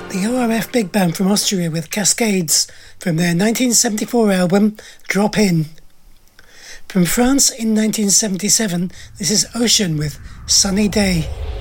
The ORF Big Band from Austria with Cascades from their 1974 album Drop In. From France in 1977, this is Ocean with Sunny Day.